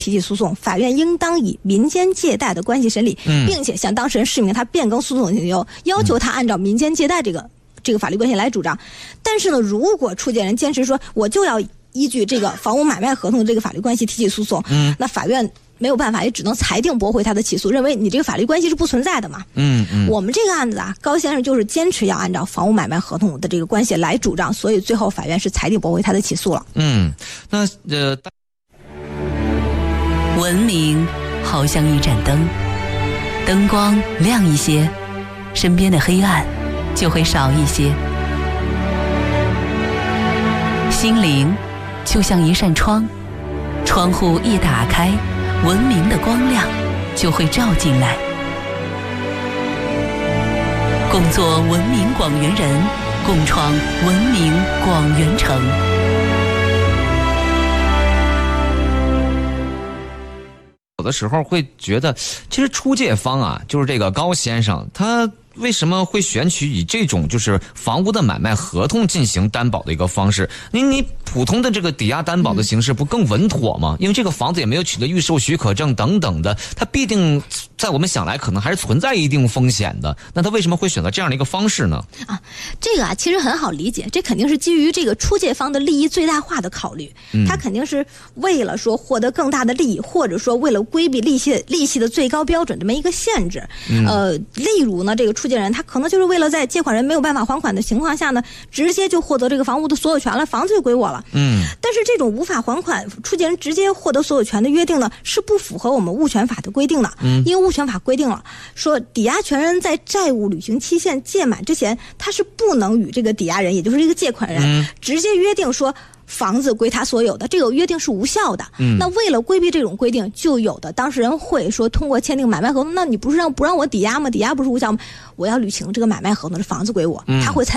提起诉讼，法院应当以民间借贷的关系审理，并且向当事人示明他变更诉讼的理由，要求他按照民间借贷这个法律关系来主张。但是呢，如果出借人坚持说我就要依据这个房屋买卖合同的这个法律关系提起诉讼，那法院没有办法，也只能裁定驳回他的起诉，认为你这个法律关系是不存在的嘛。我们这个案子啊，高先生就是坚持要按照房屋买卖合同的这个关系来主张，所以最后法院是裁定驳回他的起诉了。 文明好像一盏灯，灯光亮一些，身边的黑暗就会少一些。心灵就像一扇窗，窗户一打开，文明的光亮就会照进来。共做文明广元人，共创文明广元城。 有的时候会觉得，其实出借方啊，就是这个高先生，他为什么会选取以这种就是房屋的买卖合同进行担保的一个方式？你普通的这个抵押担保的形式不更稳妥吗？因为这个房子也没有取得预售许可证等等的，它必定在我们想来可能还是存在一定风险的。那他为什么会选择这样的一个方式呢？ 这个其实很好理解，这肯定是基于这个出借方的利益最大化的考虑，他肯定是为了说获得更大的利益，或者说为了规避利息的最高标准这么一个限制。例如呢，这个出借人他可能就是为了在借款人没有办法还款的情况下呢，直接就获得这个房屋的所有权了，房子就归我了。但是这种无法还款，出借人直接获得所有权的约定呢，是不符合我们物权法的规定的。因为物权法规定了，说抵押权人在债务履行期限届满之前，他是不能与这个抵押人，也就是这个借款人，直接约定说房子归他所有的，这个约定是无效的。那为了规避这种规定，就有的当事人会说，通过签订买卖合同，那你不是不让我抵押吗？抵押不是无效吗？我要履行这个买卖合同，这房子归我，他会